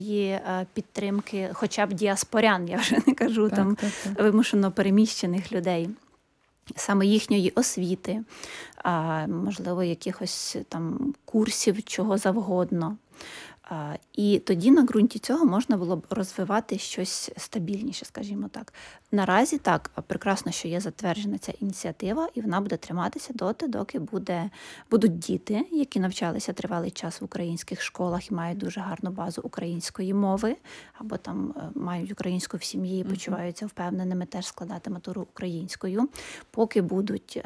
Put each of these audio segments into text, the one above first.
підтримки хоча б діаспорян, я вже не кажу Так. вимушено переміщених людей, саме їхньої освіти, можливо, якихось там курсів, чого завгодно. І тоді на ґрунті цього можна було б розвивати щось стабільніше, скажімо так. Наразі так, прекрасно, що є затверджена ця ініціатива, і вона буде триматися доти, доки будуть діти, які навчалися тривалий час в українських школах і мають дуже гарну базу української мови, або там мають українську в сім'ї і почуваються впевненими теж складати матуру українською. Поки будуть...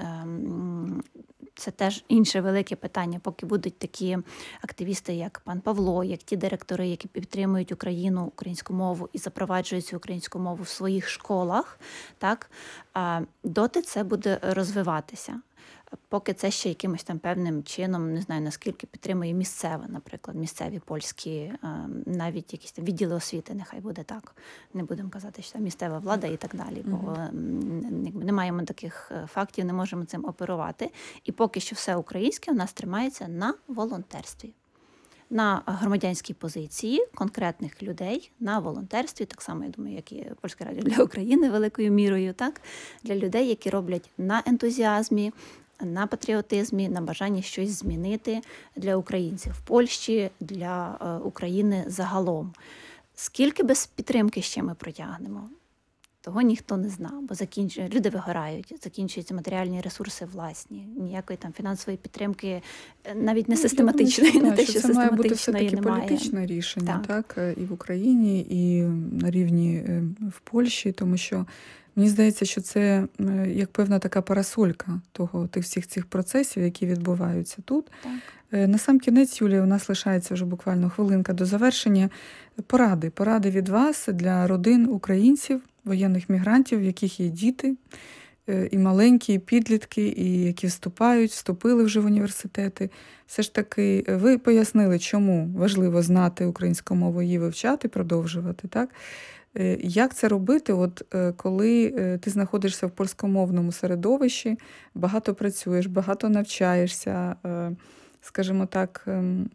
Це теж інше велике питання, поки будуть такі активісти, як пан Павло, як ті директори, які підтримують Україну, українську мову і запроваджують цю українську мову в своїх школах, так, доти це буде розвиватися. Поки це ще якимось там певним чином, не знаю, наскільки підтримує місцеве, наприклад, місцеві польські, навіть якісь там відділи освіти, нехай буде так. Не будемо казати, що там місцева влада і так далі, бо не маємо таких фактів, не можемо цим оперувати. І поки що все українське у нас тримається на волонтерстві. На громадянській позиції конкретних людей, на волонтерстві, так само, я думаю, як і Польське радіо для України великою мірою, так, для людей, які роблять на ентузіазмі, на патріотизмі, на бажанні щось змінити для українців в Польщі, для України загалом. Скільки без підтримки ще ми протягнемо? Того ніхто не знав, бо люди вигорають, закінчуються матеріальні ресурси власні, ніякої там фінансової підтримки, навіть не систематичної, не те, що це має бути систематичної все-таки немає. політичне рішення, так, і в Україні, і на рівні в Польщі, тому що мені здається, що це як певна така парасолька тих всіх цих процесів, які відбуваються тут. Так. На сам кінець, Юлія, у нас лишається вже буквально хвилинка до завершення. Поради від вас для родин українців, воєнних мігрантів, в яких є діти, і маленькі, і підлітки, і які вступили вже в університети. Все ж таки, ви пояснили, чому важливо знати українську мову, її вивчати, продовжувати, так? Як це робити, коли ти знаходишся в польськомовному середовищі, багато працюєш, багато навчаєшся, скажімо так,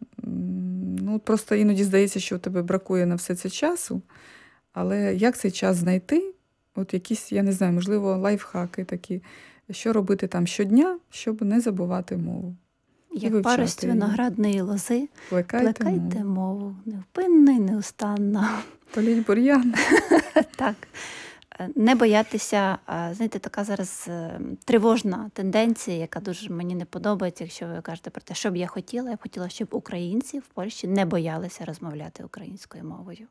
просто іноді здається, що у тебе бракує на все це часу, але як цей час знайти? Якісь, я не знаю, можливо, лайфхаки такі, що робити там щодня, щоб не забувати мову. Як парость виноградної лози, плекайте мову, невпинно і неустанно. Політь бур'ян. Так. Не боятися, знаєте, така зараз тривожна тенденція, яка дуже мені не подобається, якщо ви кажете про те, що б я б хотіла, щоб українці в Польщі не боялися розмовляти українською мовою.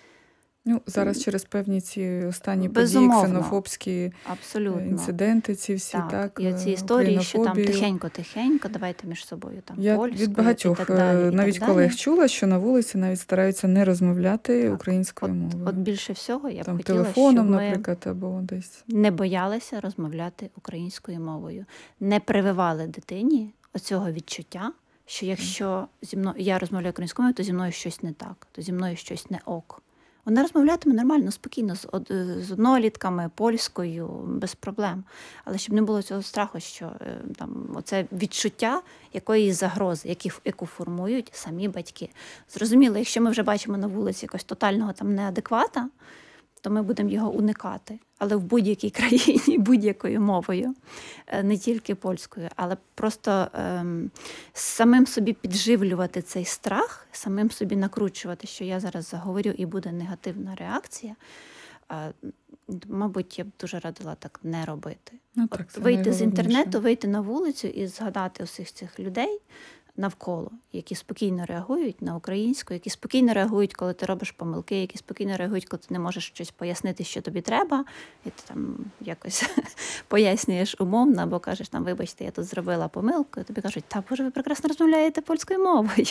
Зараз через певні ці останні події, ксенофобські інциденти, ці всі, так, і ці історії, що там тихенько, давайте між собою там польською, від багатьох, і так далі, навіть колег чула, що на вулиці навіть стараються не розмовляти українською мовою. От більше всього я б хотіла, телефоном, щоб ми наприклад, або десь не боялися розмовляти українською мовою. Не прививали дитині оцього відчуття, що якщо я розмовляю українською мовою, то зі мною щось не так, то зі мною щось не ок. Вона розмовлятиме нормально, спокійно, з однолітками, польською, без проблем. Але щоб не було цього страху, що там оце відчуття якоїсь загрози, яку формують самі батьки. Зрозуміло, якщо ми вже бачимо на вулиці якогось тотального там неадеквата, то ми будемо його уникати. Але в будь-якій країні, будь-якою мовою, не тільки польською, але просто самим собі підживлювати цей страх, самим собі накручувати, що я зараз заговорю і буде негативна реакція, мабуть, я б дуже радила так не робити. Вийти з інтернету, вийти на вулицю і згадати усіх цих людей навколо, які спокійно реагують на українську, які спокійно реагують, коли ти робиш помилки, які спокійно реагують, коли ти не можеш щось пояснити, що тобі треба, і ти там якось пояснюєш умовно, або кажеш, там, вибачте, я тут зробила помилку, і тобі кажуть, та, Боже, ви прекрасно розмовляєте польською мовою.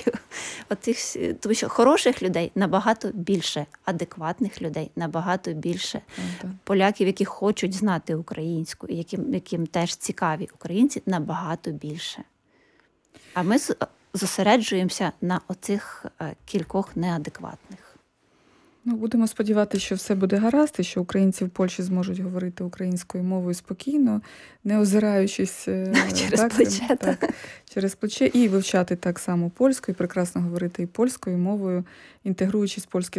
Тому що хороших людей набагато більше, адекватних людей набагато більше, поляків, які хочуть знати українську, і яким теж цікаві українці, набагато більше. А ми зосереджуємося на оцих кількох неадекватних. Ну, будемо сподіватися, що все буде гаразд, і що українці в Польщі зможуть говорити українською мовою спокійно, не озираючись Через плече, так, через плече, і вивчати так само польську, і прекрасно говорити і польською мовою, інтегруючись в польське